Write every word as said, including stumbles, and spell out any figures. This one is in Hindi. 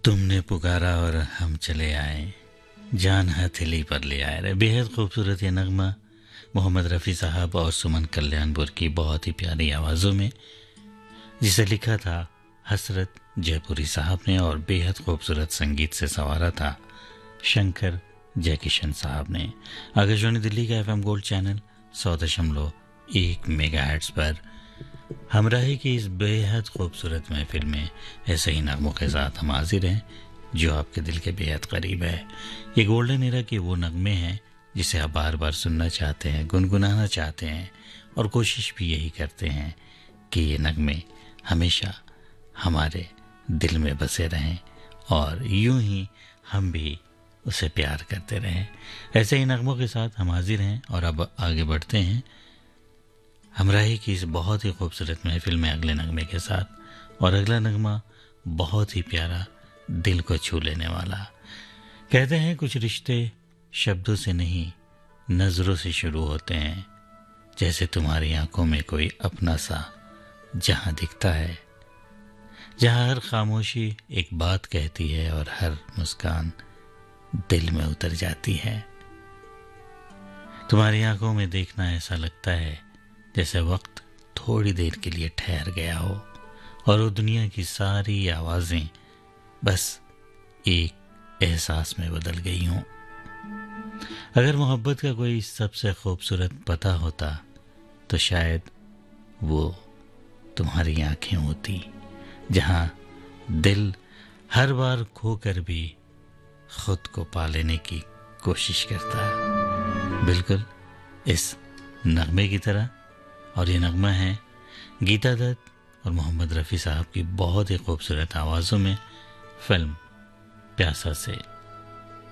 तुमने पुकारा और हम चले आए, जान हथेली पर ले आए रे। बेहद खूबसूरत ये नगमा मोहम्मद रफ़ी साहब और सुमन कल्याणपुर की बहुत ही प्यारी आवाज़ों में, जिसे लिखा था हसरत जयपुरी साहब ने और बेहद खूबसूरत संगीत से संवारा था शंकर जयकिशन साहब ने। आकाशवाणी दिल्ली का एफएम गोल्ड चैनल सौ दशमलव एक मेगाहर्ट्ज़ पर हमराही की इस बेहद खूबसूरत महफिल में ऐसे ही नगमों के साथ हम हाजिर हैं जो आपके दिल के बेहद करीब है। ये गोल्डन एरा के वो नगमे हैं जिसे आप बार बार सुनना चाहते हैं, गुनगुनाना चाहते हैं और कोशिश भी यही करते हैं कि ये नगमे हमेशा हमारे दिल में बसे रहें और यूं ही हम भी उसे प्यार करते रहें। ऐसे ही नगमों के साथ हम हाजिर हैं और अब आगे बढ़ते हैं हमराही की इस बहुत ही खूबसूरत महफिल में अगले नगमे के साथ। और अगला नगमा बहुत ही प्यारा, दिल को छू लेने वाला। कहते हैं कुछ रिश्ते शब्दों से नहीं नजरों से शुरू होते हैं, जैसे तुम्हारी आंखों में कोई अपना सा जहां दिखता है, जहां हर खामोशी एक बात कहती है और हर मुस्कान दिल में उतर जाती है। तुम्हारी आंखों में देखना ऐसा लगता है जैसे वक्त थोड़ी देर के लिए ठहर गया हो और वो दुनिया की सारी आवाजें बस एक एहसास में बदल गई हों। अगर मोहब्बत का कोई सबसे खूबसूरत पता होता तो शायद वो तुम्हारी आंखें होती, जहां दिल हर बार खोकर भी खुद को पा लेने की कोशिश करता है, बिल्कुल इस नगमे की तरह। और ये नगमा है गीता दत्त और मोहम्मद रफ़ी साहब की बहुत ही खूबसूरत आवाज़ों में, फिल्म प्यासा से।